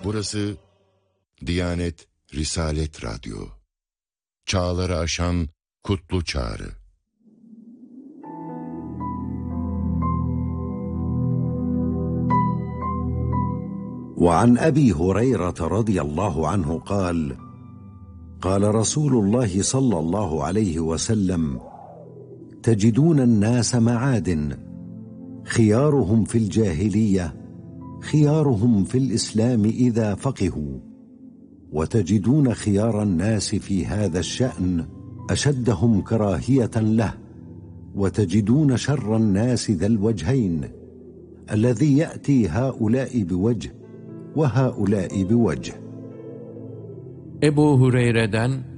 Burası Diyanet Risalet Radyo. Çağları aşan kutlu çağrı. وعن أبي هريرة رضي الله عنه قال قال رسول الله صلى الله عليه وسلم تجدون الناس معادن خيارهم في الجاهلية خيارهم في الإسلام إذا فقهوا وتجدون خيار الناس في هذا الشأن أشدهم كراهية له وتجدون شر الناس ذا الوجهين الذي يأتي هؤلاء بوجه وهؤلاء بوجه. Ebu Hureyre'den